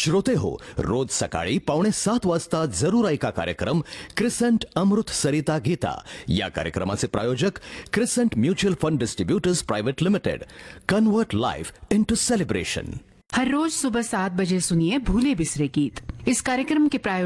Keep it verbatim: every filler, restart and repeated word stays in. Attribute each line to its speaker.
Speaker 1: श्रोते हो, रोज सकाळी पावणे सात वाजता जरूर ऐका कार्यक्रम क्रिसेंट अमृत सरिता गीता. या कार्यक्रमाचे प्रायोजक crescent mutual fund distributors private limited. Convert life into celebration.
Speaker 2: हर रोज सुबह सात बजे सुनिए भूले बिसरे गीत. इस कार्यक्रम के प्रायोजक